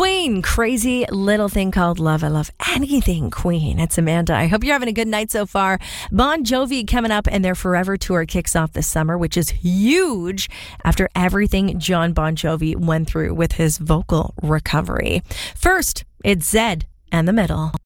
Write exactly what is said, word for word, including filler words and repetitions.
Queen, Crazy Little Thing Called Love. I love anything Queen. It's Amanda. I hope you're having a good night so far. Bon Jovi coming up, and their Forever Tour kicks off this summer, which is huge after everything John Bon Jovi went through with his vocal recovery. First, it's Zedd and The Middle.